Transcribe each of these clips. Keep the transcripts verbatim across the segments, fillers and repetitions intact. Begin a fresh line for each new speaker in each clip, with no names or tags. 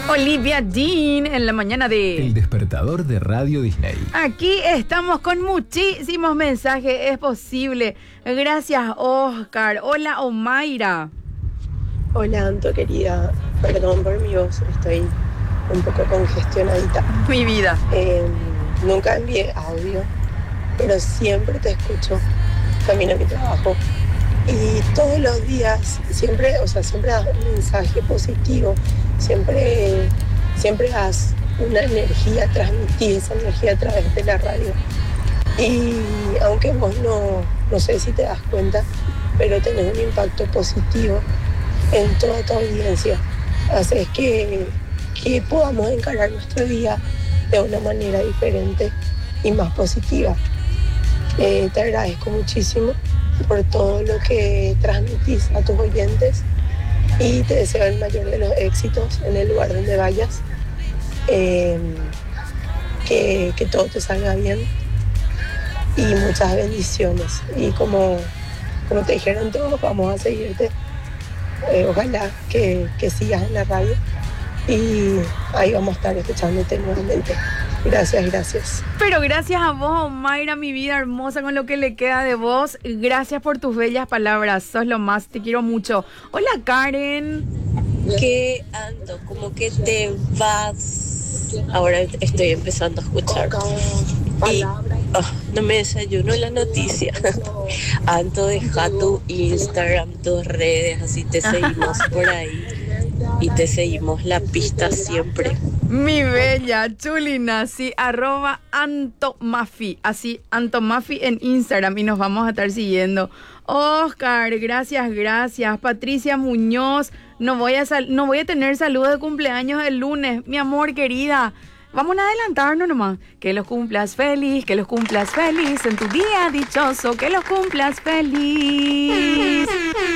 Olivia Dean en la mañana de
El despertador de Radio Disney.
Aquí estamos con muchísimos mensajes, es posible. Gracias, Oscar. Hola, Omaira.
Hola, Anto, querida. Perdón por mi voz, estoy un poco congestionadita.
Mi vida.
Eh, nunca envié audio, pero siempre te escucho camino a mi trabajo. Y todos los días, siempre, o sea, siempre das un mensaje positivo, siempre, siempre das una energía, transmitís esa energía a través de la radio. Y aunque vos no, no sé si te das cuenta, pero tenés un impacto positivo en toda tu audiencia. Haces que, que podamos encarar nuestro día de una manera diferente y más positiva. Eh, te agradezco muchísimo por todo lo que transmitís a tus oyentes y te deseo el mayor de los éxitos en el lugar donde vayas, eh, que, que todo te salga bien y muchas bendiciones. Y como, como te dijeron todos, vamos a seguirte, eh, ojalá que, que sigas en la radio y ahí vamos a estar escuchándote nuevamente. Gracias, gracias.
Pero gracias a vos, Mayra, mi vida hermosa, con lo que le queda de vos. Gracias por tus bellas palabras. Sos lo más, te quiero mucho. Hola, Karen.
¿Qué ando? Como que te vas. Ahora estoy empezando a escuchar. Y oh, no me desayuno la noticia. Ando, deja tu Instagram, tus redes, así te seguimos por ahí. Y te seguimos la pista siempre.
Mi bella, chulina, sí, arroba Antomafi, así, Antomafi en Instagram y nos vamos a estar siguiendo. Oscar, gracias, gracias. Patricia Muñoz, no voy a, sal- no voy a tener saludos de cumpleaños el lunes, mi amor querida. Vamos a adelantarnos nomás. Que los cumplas feliz, que los cumplas feliz en tu día dichoso, que los cumplas feliz.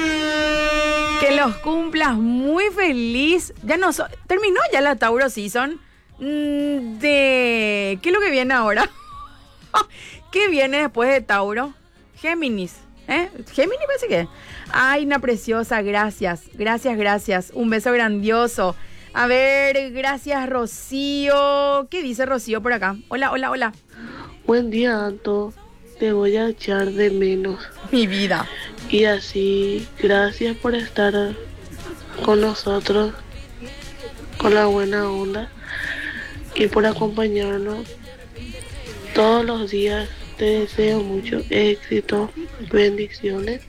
Que los cumplas muy feliz. Ya no so- terminó ya la Tauro Season. Mm, de ¿qué es lo que viene ahora? ¿Qué viene después de Tauro? Géminis, ¿eh? Géminis parece que. Ay, una preciosa, gracias. Gracias, gracias. Un beso grandioso. A ver, gracias, Rocío. ¿Qué dice Rocío por acá? Hola, hola, hola.
Buen día, Anto. Te voy a echar de menos.
Mi vida.
Y así, gracias por estar con nosotros, con la buena onda y por acompañarnos todos los días. Te deseo mucho éxito, bendiciones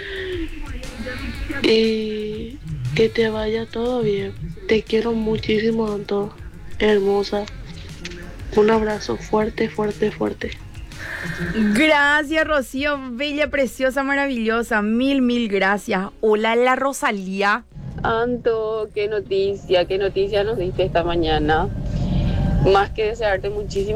y que te vaya todo bien. Te quiero muchísimo, Anto, hermosa. Un abrazo fuerte, fuerte, fuerte.
Gracias, Rocío, bella, preciosa, maravillosa. Mil, mil gracias. Hola, la Rosalía.
Anto, qué noticia, qué noticia nos diste esta mañana. Más que desearte muchísimo